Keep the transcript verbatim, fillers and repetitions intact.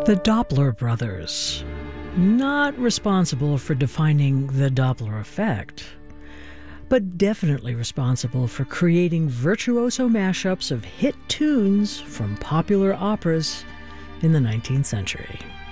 The Doppler brothers, not responsible for defining the Doppler effect, but definitely responsible for creating virtuoso mashups of hit tunes from popular operas in the nineteenth century.